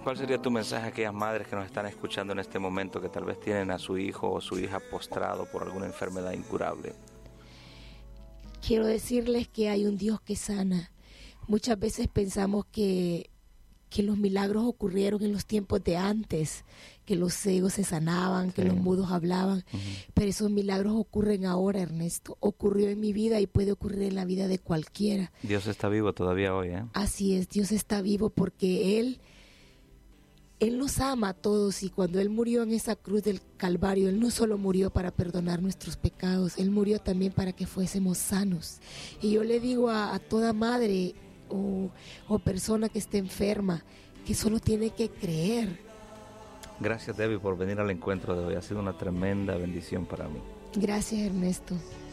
¿Cuál sería tu mensaje a aquellas madres que nos están escuchando en este momento, que tal vez tienen a su hijo o su hija postrado por alguna enfermedad incurable? Quiero decirles que hay un Dios que sana. Muchas veces pensamos que los milagros ocurrieron en los tiempos de antes, que los ciegos se sanaban, que los mudos hablaban, pero esos milagros ocurren ahora, Ernesto. Ocurrió en mi vida y puede ocurrir en la vida de cualquiera. Dios está vivo todavía hoy, ¿eh? Así es, Dios está vivo porque Él nos ama a todos, y cuando Él murió en esa cruz del Calvario, Él no solo murió para perdonar nuestros pecados, Él murió también para que fuésemos sanos. Y yo le digo a toda madre o persona que esté enferma, que solo tiene que creer. Gracias, Debbie, por venir al encuentro de hoy. Ha sido una tremenda bendición para mí. Gracias, Ernesto.